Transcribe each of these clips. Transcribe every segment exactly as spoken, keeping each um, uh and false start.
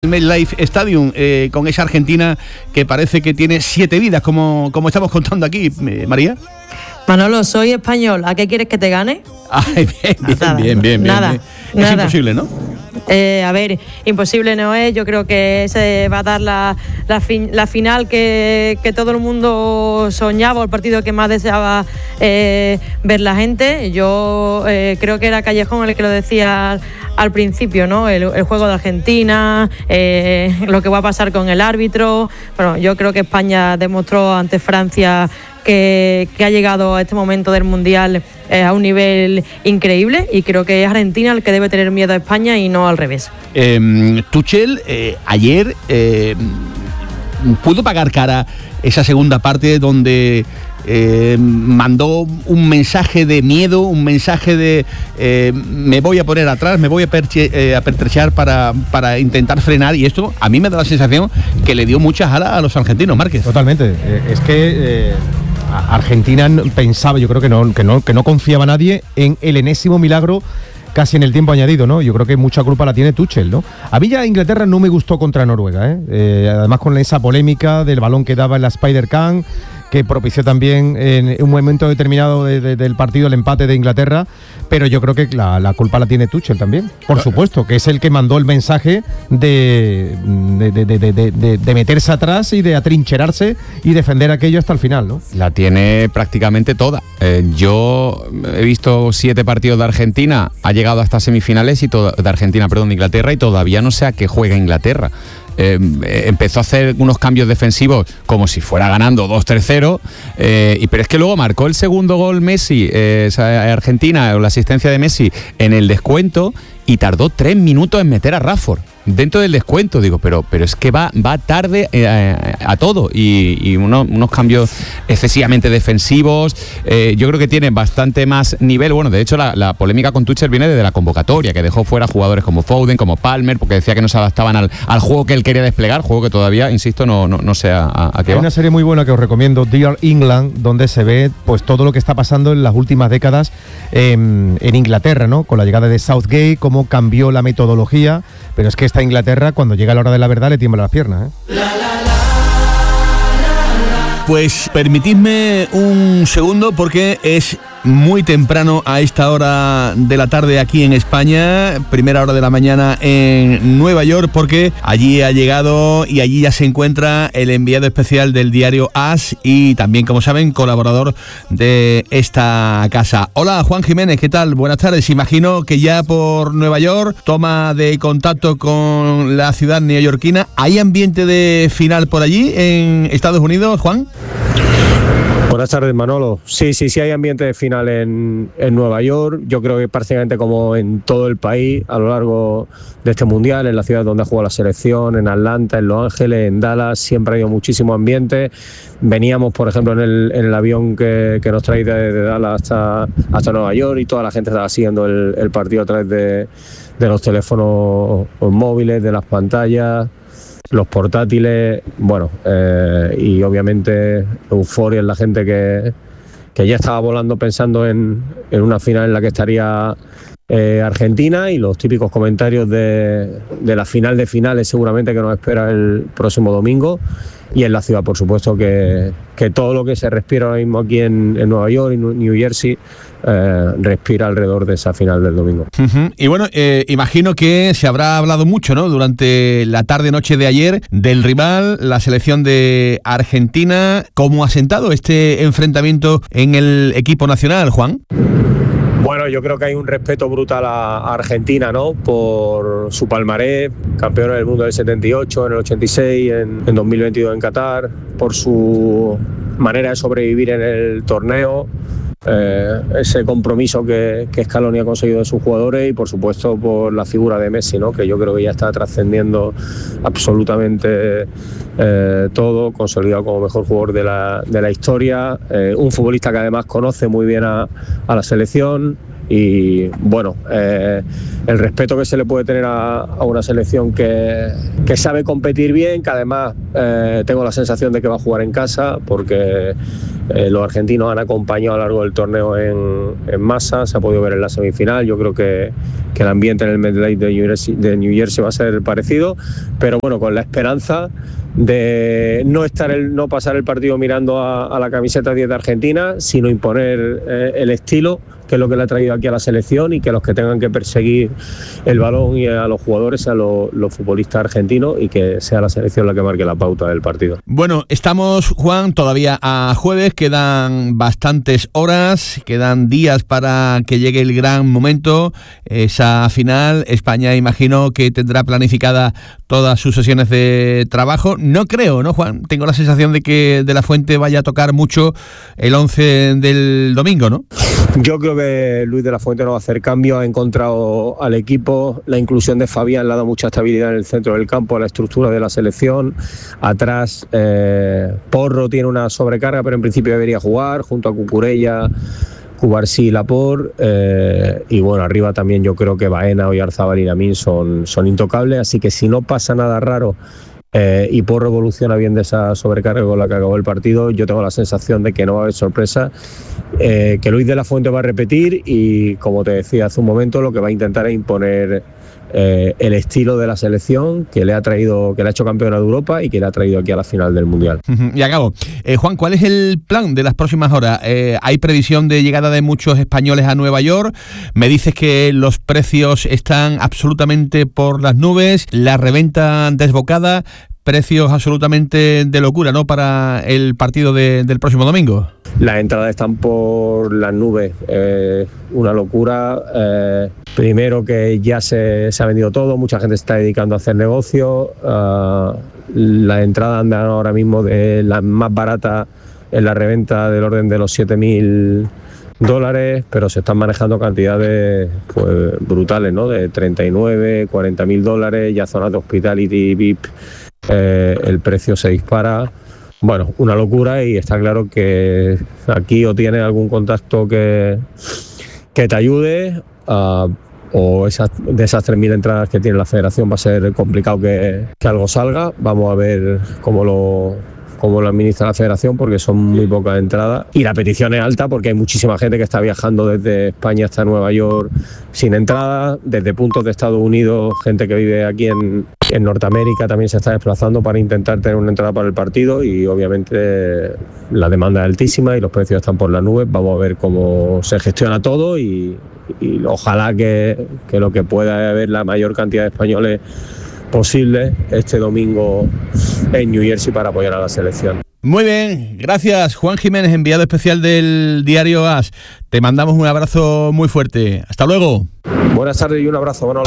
El MetLife Stadium, eh, con esa Argentina que parece que tiene siete vidas, como, como estamos contando aquí, eh, María. Manolo, soy español, ¿a qué quieres que te gane? Ay, bien, bien, nada, bien, bien, nada, bien. Es nada. imposible, ¿no? Eh, a ver, imposible no es. Yo creo que se va a dar la, la, fin, la final que, que todo el mundo soñaba, el partido que más deseaba eh, ver la gente. Yo eh, creo que era Callejón el que lo decía al, al principio, ¿no? El, el juego de Argentina, eh, lo que va a pasar con el árbitro. Bueno, yo creo que España demostró ante Francia Que, que ha llegado a este momento del Mundial eh, a un nivel increíble, y creo que es Argentina el que debe tener miedo a España y no al revés. Eh, Tuchel eh, ayer eh, pudo pagar cara esa segunda parte donde eh, mandó un mensaje de miedo, un mensaje de eh, me voy a poner atrás, me voy a, perche, eh, a pertrechar para, para intentar frenar, y esto a mí me da la sensación que le dio muchas alas a los argentinos, Márquez. Totalmente, eh, es que... Eh... Argentina pensaba, yo creo que no, que no, que no confiaba nadie en el enésimo milagro casi en el tiempo añadido, ¿no? Yo creo que mucha culpa la tiene Tuchel, ¿no? A mí ya Inglaterra no me gustó contra Noruega, ¿eh? Eh, además con esa polémica del balón que daba en la Spider-Can, que propició también en un momento determinado de, de, del partido el empate de Inglaterra, pero yo creo que la, la culpa la tiene Tuchel también, por supuesto, que es el que mandó el mensaje de, de, de, de, de, de, de meterse atrás y de atrincherarse y defender aquello hasta el final, ¿no? La tiene prácticamente toda. Eh, yo he visto siete partidos de Argentina, ha llegado hasta semifinales y todo, de Argentina, perdón, de Inglaterra, y todavía no sé a qué juega Inglaterra. Eh, empezó a hacer unos cambios defensivos como si fuera ganando dos tres cero, eh, y, pero es que luego marcó el segundo gol Messi, eh, Argentina, o la asistencia de Messi en el descuento, y tardó tres minutos en meter a Rashford dentro del descuento. Digo, pero, pero es que va, va tarde eh, a, a todo, y, y uno, unos cambios excesivamente defensivos. Eh, yo creo que tiene bastante más nivel. Bueno, de hecho la, la polémica con Tuchel viene desde la convocatoria, que dejó fuera jugadores como Foden, como Palmer, porque decía que no se adaptaban al, al juego que él quería desplegar, juego que todavía, insisto, no, no, no sé a, a qué va. Hay una serie muy buena que os recomiendo, Dear England, donde se ve pues todo lo que está pasando en las últimas décadas eh, en Inglaterra, ¿no? Con la llegada de Southgate, cómo cambió la metodología, pero es que esta Inglaterra, cuando llega la hora de la verdad, le tiembla las piernas, ¿eh? Pues permitidme un segundo, porque es muy temprano a esta hora de la tarde aquí en España, primera hora de la mañana en Nueva York, porque allí ha llegado y allí ya se encuentra el enviado especial del diario As y también, como saben, colaborador de esta casa. Hola, Juan Jiménez, ¿qué tal? Buenas tardes. Imagino que ya por Nueva York, toma de contacto con la ciudad neoyorquina. ¿Hay ambiente de final por allí en Estados Unidos, Juan? Buenas tardes, Manolo. Sí, sí, sí hay ambiente de final en, en Nueva York. Yo creo que prácticamente como en todo el país a lo largo de este Mundial, en la ciudad donde ha jugado la selección, en Atlanta, en Los Ángeles, en Dallas, siempre ha habido muchísimo ambiente. Veníamos, por ejemplo, en el, en el avión que, que nos trae desde Dallas hasta, hasta Nueva York, y toda la gente estaba siguiendo el, el partido a través de, de los teléfonos móviles, de las pantallas, los portátiles, bueno, eh, y obviamente euforia en la gente que, que ya estaba volando pensando en, en una final en la que estaría eh, Argentina, y los típicos comentarios de, de la final de finales seguramente que nos espera el próximo domingo. Y en la ciudad, por supuesto, que, que todo lo que se respira ahora mismo aquí en, en Nueva York y New Jersey eh, respira alrededor de esa final del domingo. Uh-huh. Y bueno, eh, imagino que se habrá hablado mucho, ¿no?, durante la tarde-noche de ayer, del rival, la selección de Argentina. ¿Cómo ha sentado este enfrentamiento en el equipo nacional, Juan? Bueno, yo creo que hay un respeto brutal a, a Argentina, ¿no?, por su palmarés, campeona del mundo del setenta y ocho, en el ochenta y seis, en, en dos mil veintidós en Qatar, por su manera de sobrevivir en el torneo, eh, ese compromiso que, que Scaloni ha conseguido de sus jugadores, y por supuesto por la figura de Messi, ¿no?, que yo creo que ya está trascendiendo absolutamente eh, todo, consolidado como mejor jugador de la, de la historia, eh, un futbolista que además conoce muy bien a, a la selección, y bueno, eh, el respeto que se le puede tener a, a una selección que, que sabe competir bien, que además eh, tengo la sensación de que va a jugar en casa, porque eh, los argentinos han acompañado a lo largo del torneo en, en masa, se ha podido ver en la semifinal. Yo creo que, que el ambiente en el MetLife de New Jersey, de New Jersey va a ser parecido, pero bueno, con la esperanza de no estar el, no pasar el partido mirando a, a la camiseta diez de Argentina, sino imponer eh, el estilo, que es lo que le ha traído aquí a la selección, y que los que tengan que perseguir el balón y a los jugadores sean los, los futbolistas argentinos, y que sea la selección la que marque la pauta del partido. Bueno, estamos, Juan, todavía a jueves, quedan bastantes horas, quedan días para que llegue el gran momento, esa final. España, imagino que tendrá planificada todas sus sesiones de trabajo. No creo, ¿no, Juan? Tengo la sensación de que De la Fuente vaya a tocar mucho el once del domingo, ¿no? Yo creo que Luis de la Fuente no va a hacer cambio, ha encontrado al equipo, la inclusión de Fabián le ha dado mucha estabilidad en el centro del campo, a la estructura de la selección. Atrás eh, Porro tiene una sobrecarga, pero en principio debería jugar, junto a Cucurella, Cubarsí y Laporte, eh, y bueno, arriba también yo creo que Baena, Oyarzábal y Lamine son, son intocables, así que si no pasa nada raro Eh, y Porro evoluciona bien de esa sobrecarga con la que acabó el partido, yo tengo la sensación de que no va a haber sorpresa, eh, que Luis de la Fuente va a repetir, y como te decía hace un momento, lo que va a intentar es imponer eh, el estilo de la selección que le ha traído, que le ha hecho campeona de Europa y que le ha traído aquí a la final del Mundial. Y acabo. Eh, Juan, ¿cuál es el plan de las próximas horas? Eh, ¿Hay previsión de llegada de muchos españoles a Nueva York? Me dices que los precios están absolutamente por las nubes, la reventa desbocada, precios absolutamente de locura, ¿no?, para el partido de, del próximo domingo. Las entradas están por las nubes, eh, una locura. Eh, primero que ya se, se ha vendido todo, mucha gente se está dedicando a hacer negocios. Uh, las entradas andan ahora mismo de las más baratas en la reventa del orden de los siete mil dólares, pero se están manejando cantidades pues brutales, ¿no?, de treinta y nueve, cuarenta mil dólares, ya zonas de hospitality, V I P. Eh, el precio se dispara. Bueno, una locura, y está claro que aquí o tienes algún contacto que, que te ayude, uh, o esas, de esas tres mil entradas que tiene la federación va a ser complicado que, que algo salga. Vamos a ver cómo lo, cómo lo administra la federación, porque son muy pocas entradas, y la petición es alta porque hay muchísima gente que está viajando desde España hasta Nueva York sin entrada, desde puntos de Estados Unidos, gente que vive aquí en, en Norteamérica también se está desplazando para intentar tener una entrada para el partido, y obviamente la demanda es altísima y los precios están por las nubes. Vamos a ver cómo se gestiona todo, y, y ojalá que, que lo que pueda haber la mayor cantidad de españoles posible este domingo en New Jersey para apoyar a la selección. Muy bien, gracias Juan Jiménez, enviado especial del diario AS. Te mandamos un abrazo muy fuerte. Hasta luego. Buenas tardes y un abrazo, Manolo.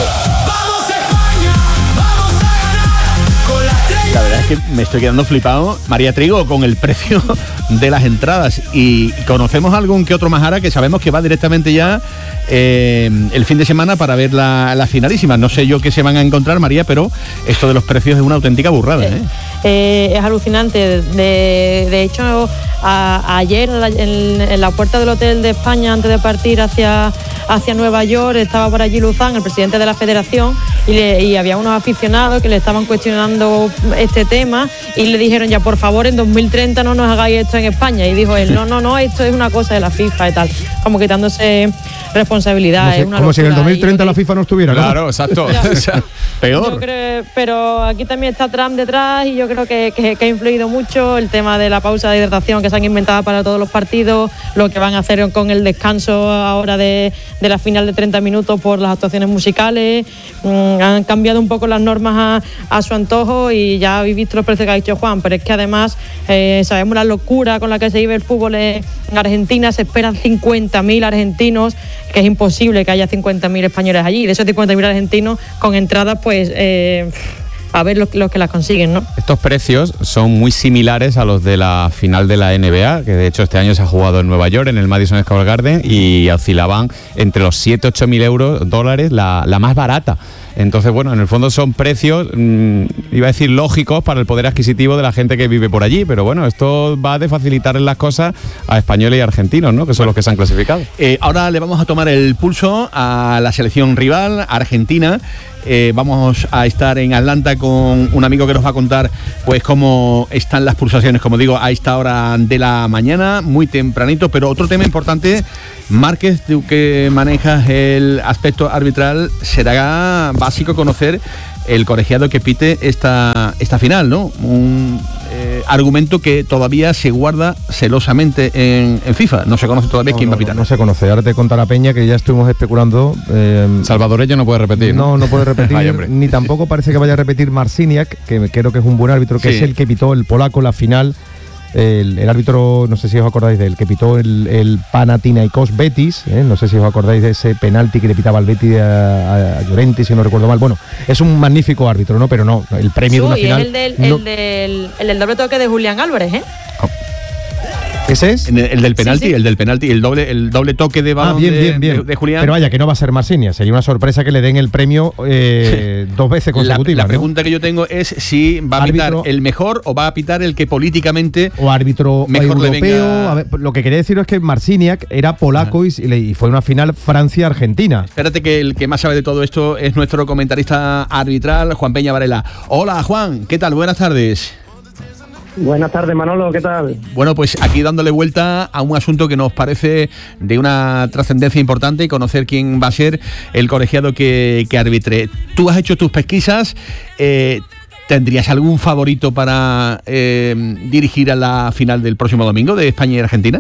La verdad es que me estoy quedando flipado, María Trigo, con el precio de las entradas, y conocemos algún que otro majara que sabemos que va directamente ya eh, el fin de semana para ver la, la finalísima. No sé yo qué se van a encontrar, María, pero esto de los precios es una auténtica burrada, ¿eh? Eh, es alucinante. De, de hecho, a, ayer en, en la puerta del Hotel de España, antes de partir hacia, hacia Nueva York, estaba por allí Luzán, el presidente de la federación, y, le, y había unos aficionados que le estaban cuestionando este tema, y le dijeron: ya, por favor, en dos mil treinta no nos hagáis esto en España. Y dijo él: no, no, no, esto es una cosa de la FIFA y tal, como quitándose responsabilidad. Como, si, es una como si en el dos mil treinta y, la FIFA no estuviera. Claro, ¿no? Exacto. O sea, peor. Yo creo, pero aquí también está Trump detrás, y yo creo que, que, que ha influido mucho el tema de la pausa de hidratación que se han inventado para todos los partidos, lo que van a hacer con el descanso ahora de, de la final de treinta minutos por las actuaciones musicales. Mm, han cambiado un poco las normas a, a su antojo, y ya habéis visto los precios que ha dicho Juan, pero es que además eh, sabemos la locura con la que se vive el fútbol en Argentina. Se esperan cincuenta mil argentinos, que es imposible que haya cincuenta mil españoles allí. De esos cincuenta mil argentinos con entradas, pues eh, a ver los, los que las consiguen, ¿no? Estos precios son muy similares a los de la final de la N B A, que de hecho este año se ha jugado en Nueva York, en el Madison Square Garden, y oscilaban entre los siete a ocho mil euros, dólares, la, la más barata. Entonces, bueno, en el fondo son precios, mmm, iba a decir lógicos para el poder adquisitivo de la gente que vive por allí, pero bueno, esto va de facilitar las cosas a españoles y argentinos, ¿no? Que son los que se han clasificado. Eh, ahora le vamos a tomar el pulso a la selección rival, Argentina. Eh, vamos a estar en Atlanta con un amigo que nos va a contar pues cómo están las pulsaciones, como digo, a esta hora de la mañana, muy tempranito. Pero otro tema importante, Márquez, tú que manejas el aspecto arbitral, será básico conocer el colegiado que pite esta, esta final, ¿no? Un eh, argumento que todavía se guarda celosamente en, en FIFA. No se conoce todavía no, quién no, va a pitar. No, no se conoce. Ahora te contará Peña que ya estuvimos especulando. Eh, Salvadorello no puede repetir. No, no, no puede repetir. Vaya, ni tampoco parece que vaya a repetir Marciniak, que creo que es un buen árbitro, que sí. Es el que pitó el polaco la final. El, el árbitro, no sé si os acordáis de él, que pitó el, el Panathinaikos Betis, ¿eh? No sé si os acordáis de ese penalti que le pitaba al Betis a, a Llorente, si no recuerdo mal. Bueno, es un magnífico árbitro, ¿no? Pero no, el premio sí, de una final... Es el del, no, el, del, el del doble toque de Julián Álvarez, ¿eh? Oh. ¿Ese es? El, el del penalti, sí, sí. el del penalti, el doble, el doble toque de balón ah, bien, de, bien, bien. De, de Julián. Pero vaya, que no va a ser Marsinia, sería una sorpresa que le den el premio eh, sí. dos veces consecutivas. La, la ¿no? pregunta que yo tengo es si va a pitar el mejor o va a pitar el que políticamente o árbitro mejor o europeo. Venga... A ver, lo que quería decir es que Marciniak era polaco ah. y, y fue una final Francia-Argentina. Espérate que el que más sabe de todo esto es nuestro comentarista arbitral, Juan Peña Varela. Hola Juan, ¿qué tal? Buenas tardes. Buenas tardes, Manolo, ¿qué tal? Bueno, pues aquí dándole vuelta a un asunto que nos parece de una trascendencia importante y conocer quién va a ser el colegiado que, que arbitre. Tú has hecho tus pesquisas, eh, ¿tendrías algún favorito para eh, dirigir a la final del próximo domingo de España y Argentina?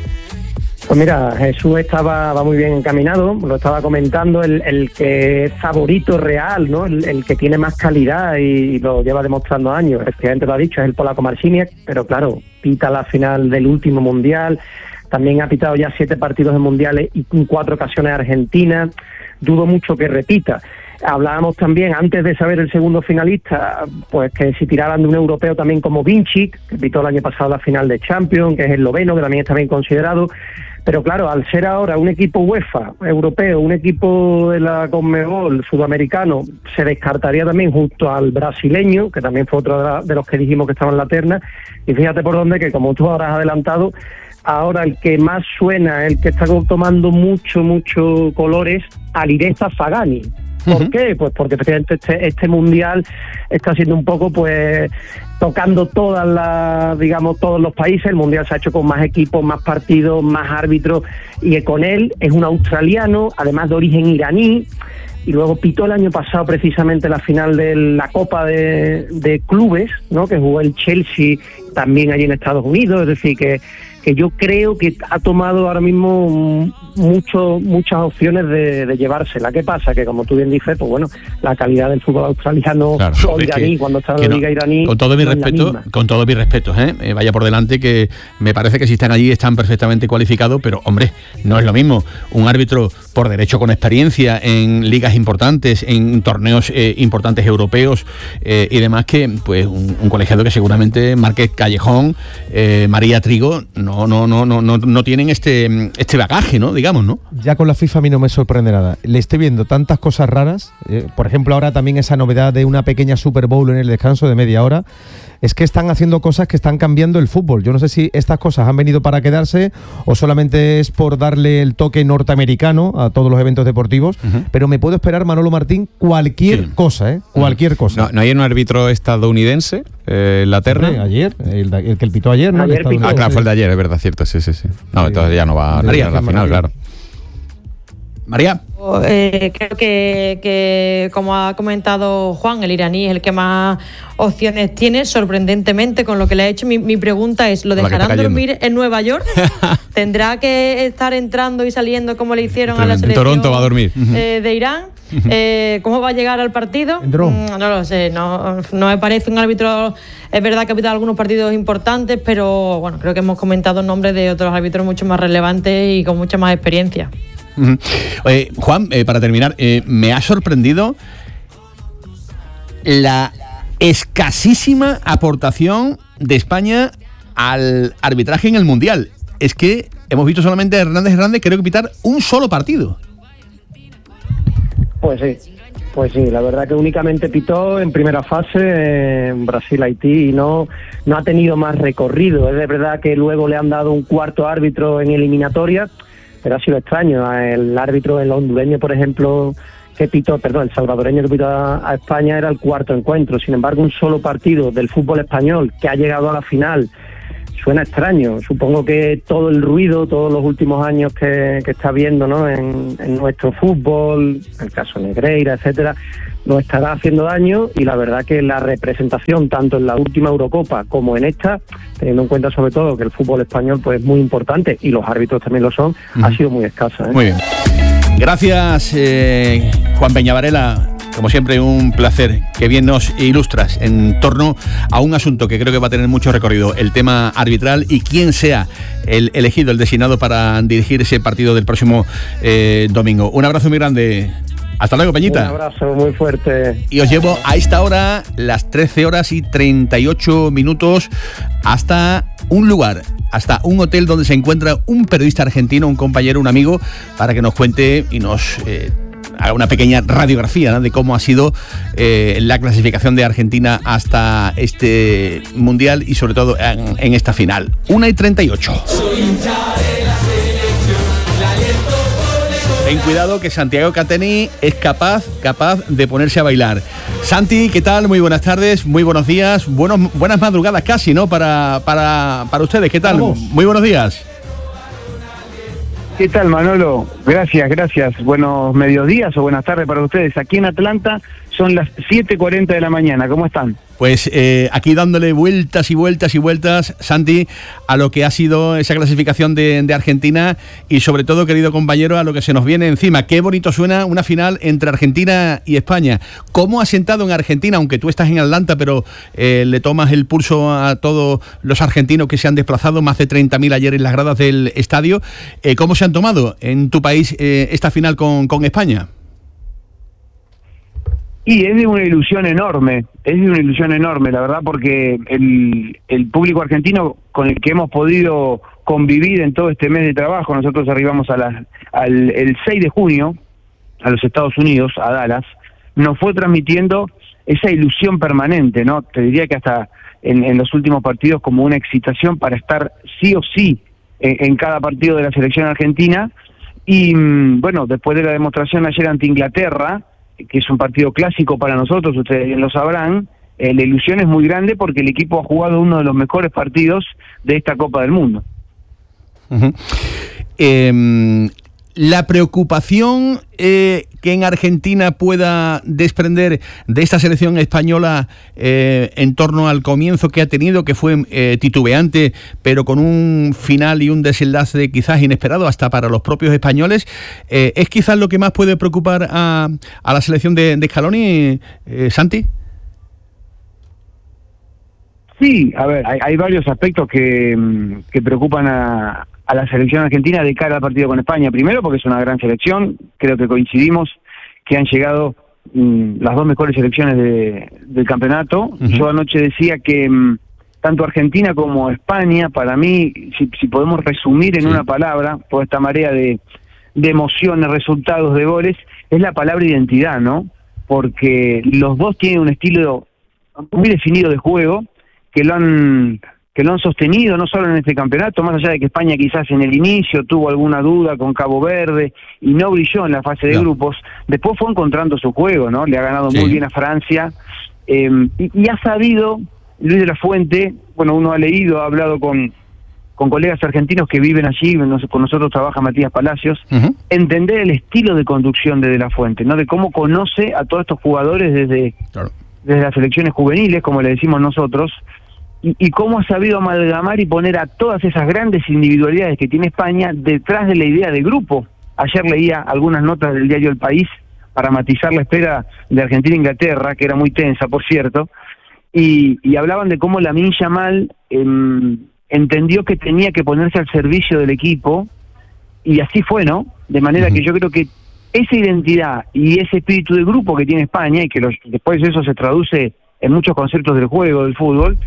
Pues mira, Jesús estaba va muy bien encaminado, lo estaba comentando, el, el que es favorito real, ¿no? El, el que tiene más calidad y lo lleva demostrando años, efectivamente lo ha dicho, es el polaco Marciniak, pero claro, pita la final del último mundial, también ha pitado ya siete partidos en mundiales y en cuatro ocasiones Argentina, dudo mucho que repita. Hablábamos también, antes de saber el segundo finalista, pues que si tiraran de un europeo también como Vincic, que pitó el año pasado la final de Champions, que es esloveno, que también está bien considerado. Pero claro, al ser ahora un equipo UEFA europeo, un equipo de la Conmebol sudamericano, se descartaría también junto al brasileño, que también fue otro de, la, de los que dijimos que estaba en la terna. Y fíjate por dónde, que como tú ahora has adelantado, ahora el que más suena, el que está tomando mucho, mucho colores, Alireza Fagani. ¿Por uh-huh. qué? Pues porque efectivamente este, este mundial está siendo un poco, pues, tocando todas las, digamos, todos los países. El mundial se ha hecho con más equipos, más partidos, más árbitros, y con él es un australiano, además de origen iraní, y luego pitó el año pasado precisamente la final de la Copa de, de Clubes, ¿no? Que jugó el Chelsea también allí en Estados Unidos, es decir, que que yo creo que ha tomado ahora mismo mucho, muchas opciones de, de llevársela. ¿Qué pasa? Que como tú bien dices, pues bueno, la calidad del fútbol australiano claro, o iraní, que, cuando está en la no, liga iraní... Con todo mi no respeto, con todo mi respeto, ¿eh? Eh, vaya por delante que me parece que si están allí están perfectamente cualificados, pero hombre, no es lo mismo un árbitro por derecho con experiencia en ligas importantes, en torneos eh, importantes europeos eh, y demás, que pues un, un colegiado que seguramente Márquez Callejón, eh, María Trigo, no No, no, no, no, no tienen este, este bagaje, ¿no? Digamos, ¿no? Ya con la FIFA a mí no me sorprende nada. Le estoy viendo tantas cosas raras. Eh, por ejemplo, ahora también esa novedad de una pequeña Super Bowl en el descanso de media hora. Es que están haciendo cosas que están cambiando el fútbol. Yo no sé si estas cosas han venido para quedarse o solamente es por darle el toque norteamericano a todos los eventos deportivos, uh-huh. pero me puedo esperar, Manolo Martín, cualquier sí. cosa, ¿eh? Cualquier uh-huh. cosa. ¿No, ¿No hay un árbitro estadounidense eh, en la terna? Hombre, ayer, el, el que el pitó ayer, ¿no? Ayer pitó. Ah, claro, fue el de ayer, es verdad, cierto, sí, sí, sí. No, sí. Entonces ya no va a María, a la final, claro. María. Eh, creo que, que, como ha comentado Juan, el iraní es el que más opciones tiene, sorprendentemente, con lo que le ha hecho. Mi, mi pregunta es, ¿lo dejarán dormir en Nueva York? ¿Tendrá que estar entrando y saliendo como le hicieron a la selección en Toronto va a dormir. Eh, de Irán? Eh, ¿Cómo va a llegar al partido? Mm, no lo sé, no, no me parece un árbitro. Es verdad que ha pitado algunos partidos importantes, pero bueno, creo que hemos comentado nombres de otros árbitros mucho más relevantes y con mucha más experiencia. Uh-huh. Eh, Juan, eh, para terminar, eh, me ha sorprendido la escasísima aportación de España al arbitraje en el Mundial. Es que hemos visto solamente a Hernández Hernández, creo que pitar un solo partido. Pues sí, Pues sí, la verdad que únicamente pitó en primera fase en Brasil-Haití y no, no ha tenido más recorrido. Es de verdad que luego le han dado un cuarto árbitro en eliminatoria, pero ha sido extraño. El árbitro, el hondureño, por ejemplo, que pitó, perdón, el salvadoreño que pitó a, a España era el cuarto encuentro. Sin embargo, un solo partido del fútbol español que ha llegado a la final suena extraño. Supongo que todo el ruido, todos los últimos años que, que está viendo, ¿no?, en, en nuestro fútbol, el caso Negreira, etcétera, nos estará haciendo daño, y la verdad que la representación tanto en la última Eurocopa como en esta, teniendo en cuenta sobre todo que el fútbol español pues es muy importante y los árbitros también lo son, uh-huh. ha sido muy escasa, ¿eh? Muy bien. Gracias, eh, Juan Peña Varela. Como siempre, un placer. Que bien nos ilustras en torno a un asunto que creo que va a tener mucho recorrido, el tema arbitral y quién sea el elegido, el designado para dirigir ese partido del próximo eh, domingo. Un abrazo muy grande. Hasta luego, Peñita. Un abrazo muy fuerte. Y os llevo a esta hora, las trece horas y treinta y ocho minutos, hasta un lugar, hasta un hotel donde se encuentra un periodista argentino, un compañero, un amigo, para que nos cuente y nos Eh, haga una pequeña radiografía, ¿no?, de cómo ha sido eh, la clasificación de Argentina hasta este Mundial y sobre todo en, en esta final. una y treinta y ocho. Ten cuidado que Santiago Cateni es capaz, capaz de ponerse a bailar. Santi, ¿qué tal? Muy buenas tardes, muy buenos días, buenos, buenas madrugadas casi, ¿no?, para, para, para ustedes. ¿Qué tal? Vamos. Muy buenos días. ¿Qué tal, Manolo? Gracias, gracias. Buenos mediodías o buenas tardes para ustedes. Aquí en Atlanta son las siete cuarenta de la mañana. ¿Cómo están? Pues eh, aquí dándole vueltas y vueltas y vueltas, Santi, a lo que ha sido esa clasificación de, de Argentina y sobre todo, querido compañero, a lo que se nos viene encima. Qué bonito suena una final entre Argentina y España. ¿Cómo ha sentado en Argentina, aunque tú estás en Atlanta, pero eh, le tomas el pulso a todos los argentinos que se han desplazado, más de treinta mil ayer en las gradas del estadio? Eh, ¿Cómo se han tomado en tu país eh, esta final con, con España? Y es de una ilusión enorme, es de una ilusión enorme, la verdad, porque el, el público argentino con el que hemos podido convivir en todo este mes de trabajo, nosotros arribamos a la, al el seis de junio a los Estados Unidos, a Dallas, nos fue transmitiendo esa ilusión permanente, ¿no? Te diría que hasta en, en los últimos partidos como una excitación para estar sí o sí en, en cada partido de la selección argentina. Y bueno, después de la demostración ayer ante Inglaterra, que es un partido clásico para nosotros, ustedes bien lo sabrán, eh, la ilusión es muy grande porque el equipo ha jugado uno de los mejores partidos de esta Copa del Mundo. Uh-huh. Eh, la preocupación eh, que en Argentina pueda desprender de esta selección española eh, en torno al comienzo que ha tenido, que fue eh, titubeante, pero con un final y un desenlace quizás inesperado hasta para los propios españoles, eh, ¿es quizás lo que más puede preocupar a, a la selección de, de Scaloni, eh, Santi? Sí, a ver, hay, hay varios aspectos que, que preocupan a, a la selección argentina de cara al partido con España. Primero, porque es una gran selección, creo que coincidimos que han llegado mmm, las dos mejores selecciones de, del campeonato. Uh-huh. Yo anoche decía que mmm, tanto Argentina como España, para mí, si, si podemos resumir en sí. una palabra, toda esta marea de, de emociones, resultados, de goles, es la palabra identidad, ¿no? Porque los dos tienen un estilo muy definido de juego, que lo han que lo han sostenido no solo en este campeonato, más allá de que España quizás en el inicio tuvo alguna duda con Cabo Verde y no brilló en la fase de no. grupos, después fue encontrando su juego, ¿no? Le ha ganado sí. muy bien a Francia, eh, y, y ha sabido Luis de la Fuente, bueno, uno ha leído, ha hablado con, con colegas argentinos que viven allí, con nosotros trabaja Matías Palacios, uh-huh. entender el estilo de conducción de De la Fuente, ¿no? De cómo conoce a todos estos jugadores desde, claro. desde las selecciones juveniles, como le decimos nosotros, Y, y cómo ha sabido amalgamar y poner a todas esas grandes individualidades que tiene España detrás de la idea de grupo. Ayer leía algunas notas del diario El País para matizar la espera de Argentina-Inglaterra, que era muy tensa, por cierto, y, y hablaban de cómo Lamine Yamal eh, entendió que tenía que ponerse al servicio del equipo, y así fue, ¿no? De manera uh-huh. que yo creo que esa identidad y ese espíritu de grupo que tiene España, y que los, después eso se traduce en muchos conceptos del juego, del fútbol, uh-huh.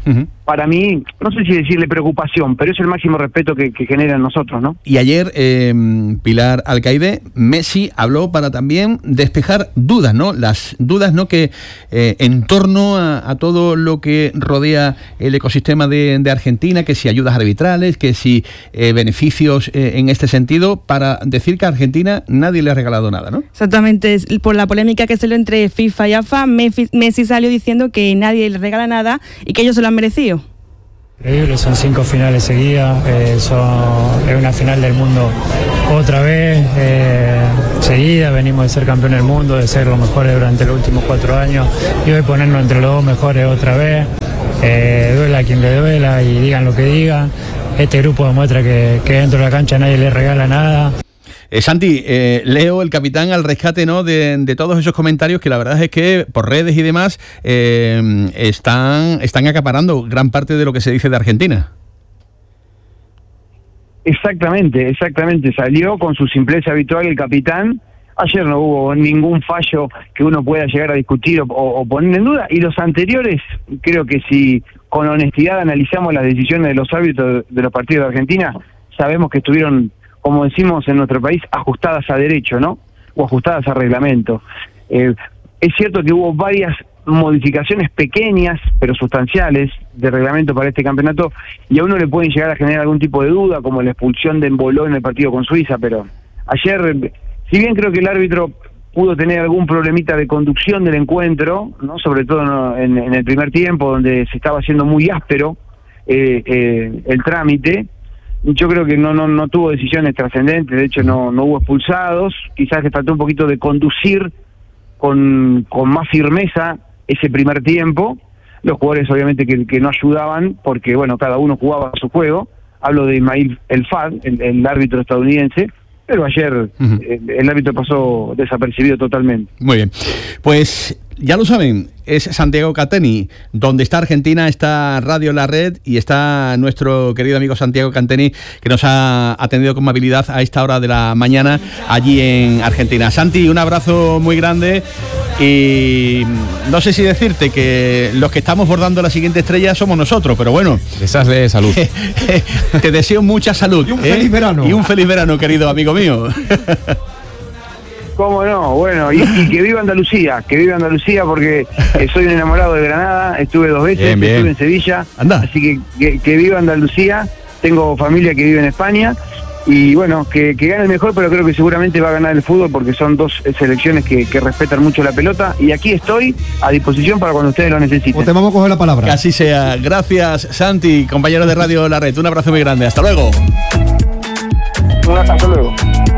para mí, no sé si decirle preocupación, pero es el máximo respeto que, que genera en nosotros, ¿no? Y ayer, eh, Pilar Alcaide, Messi habló para también despejar dudas, ¿no? Las dudas, ¿no? Que eh, en torno a, a todo lo que rodea el ecosistema de, de Argentina, que si ayudas arbitrales, que si eh, beneficios eh, en este sentido, para decir que a Argentina nadie le ha regalado nada, ¿no? Exactamente, por la polémica que salió entre FIFA y AFA, Messi salió diciendo que nadie le regala nada y que ellos se lo han merecido. Increíble, son cinco finales seguidas, eh, son, es una final del mundo otra vez, eh, seguida, venimos de ser campeón del mundo, de ser los mejores durante los últimos cuatro años y hoy ponernos entre los dos mejores otra vez, eh, duela a quien le duela y digan lo que digan, este grupo demuestra que, que dentro de la cancha nadie le regala nada. Eh, Santi, eh, Leo, el capitán, al rescate, ¿no? de, de todos esos comentarios que la verdad es que por redes y demás eh, están, están acaparando gran parte de lo que se dice de Argentina. Exactamente, exactamente. Salió con su simpleza habitual el capitán. Ayer no hubo ningún fallo que uno pueda llegar a discutir o, o poner en duda. Y los anteriores, creo que si con honestidad analizamos las decisiones de los árbitros de los partidos de Argentina, sabemos que estuvieron, como decimos en nuestro país, ajustadas a derecho, ¿no? O ajustadas a reglamento. Eh, es cierto que hubo varias modificaciones pequeñas, pero sustanciales, de reglamento para este campeonato, y a uno le pueden llegar a generar algún tipo de duda, como la expulsión de Emboló en el partido con Suiza, pero ayer, si bien creo que el árbitro pudo tener algún problemita de conducción del encuentro, no, sobre todo ¿no? en, en el primer tiempo, donde se estaba haciendo muy áspero eh, eh, el trámite, yo creo que no no no tuvo decisiones trascendentes, de hecho no no hubo expulsados, quizás le faltó un poquito de conducir con, con más firmeza ese primer tiempo, los jugadores obviamente que, que no ayudaban, porque bueno, cada uno jugaba su juego, hablo de Ismail El Fad, el, el árbitro estadounidense, pero ayer uh-huh. el, el árbitro pasó desapercibido totalmente. Muy bien, pues ya lo saben, es Santiago Canteni. Donde está Argentina está Radio La Red y está nuestro querido amigo Santiago Canteni, que nos ha atendido con amabilidad a esta hora de la mañana allí en Argentina. Santi, un abrazo muy grande y no sé si decirte que los que estamos bordando la siguiente estrella somos nosotros, pero bueno. Esas de salud. Te deseo mucha salud. Y un feliz ¿eh? verano. Y un feliz verano, querido amigo mío. ¿Cómo no? Bueno, y, y que viva Andalucía, que viva Andalucía porque eh, soy un enamorado de Granada, estuve dos veces, bien, bien. Estuve en Sevilla, Anda. Así que, que que viva Andalucía, tengo familia que vive en España y bueno, que, que gane el mejor, pero creo que seguramente va a ganar el fútbol porque son dos selecciones que, que respetan mucho la pelota y aquí estoy a disposición para cuando ustedes lo necesiten. Pues te vamos a coger la palabra. Que así sea. Gracias, Santi, compañero de Radio La Red. Un abrazo muy grande. Hasta luego. Un hasta luego.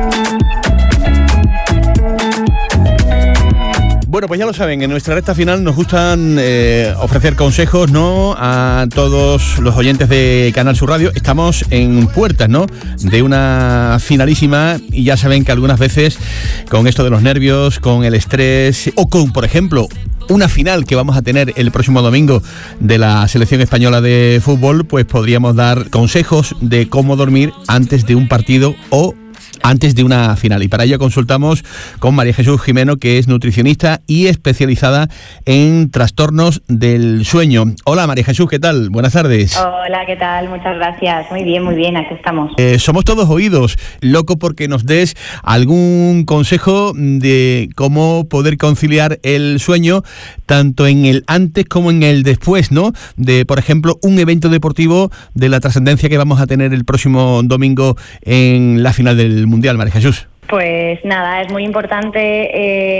Bueno, pues ya lo saben, en nuestra recta final nos gustan eh, ofrecer consejos, ¿no?, a todos los oyentes de Canal Sur Radio. Estamos en puertas, ¿no?, de una finalísima y ya saben que algunas veces con esto de los nervios, con el estrés o con, por ejemplo, una final que vamos a tener el próximo domingo de la selección española de fútbol, pues podríamos dar consejos de cómo dormir antes de un partido o antes de una final. Y para ello consultamos con María Jesús Jimeno, que es nutricionista y especializada en trastornos del sueño. Hola María Jesús, ¿qué tal? Buenas tardes. Hola, ¿qué tal? Muchas gracias. Muy bien, muy bien, aquí estamos. Eh, somos todos oídos, loco porque nos des algún consejo de cómo poder conciliar el sueño, tanto en el antes como en el después, ¿no? De, por ejemplo, un evento deportivo de la trascendencia que vamos a tener el próximo domingo en la final del Mundial, María Jesús. Pues nada, es muy importante eh,